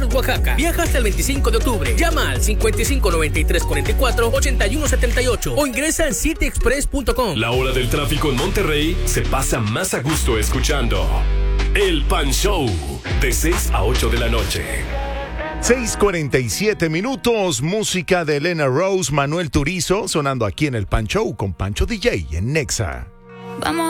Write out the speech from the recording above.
Oaxaca. Viaja hasta el 25 de octubre. Llama al 5593448178 o ingresa en cityexpress.com. La hora del tráfico en Monterrey se pasa más a gusto escuchando El Pan Show, de 6 a 8 de la noche. 6:47, música de Elena Rose, Manuel Turizo, sonando aquí en El Pan Show con Pancho DJ en Nexa. Vamos